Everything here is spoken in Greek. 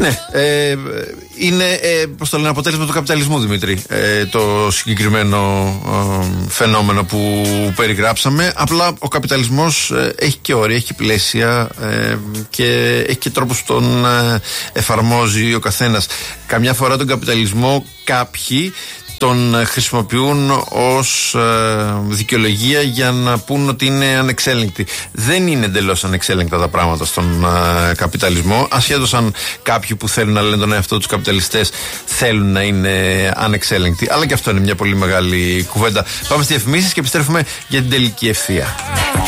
Ναι, είναι πώς το λένε, αποτέλεσμα του καπιταλισμού, Δημήτρη, το συγκεκριμένο φαινόμενο που περιγράψαμε. Απλά ο καπιταλισμός έχει και όρια, έχει και πλαίσια και έχει και τρόπους που τον εφαρμόζει ο καθένας. Καμιά φορά τον καπιταλισμό κάποιοι τον χρησιμοποιούν ως δικαιολογία για να πούν ότι είναι ανεξέλεγκτοι. Δεν είναι εντελώς ανεξέλεγκτα τα πράγματα στον καπιταλισμό, ασχέτως αν κάποιοι που θέλουν να λένε τον εαυτό τους καπιταλιστές θέλουν να είναι ανεξέλεγκτοι. Αλλά και αυτό είναι μια πολύ μεγάλη κουβέντα. Πάμε στις διαφημίσεις και επιστρέφουμε για την τελική ευθεία.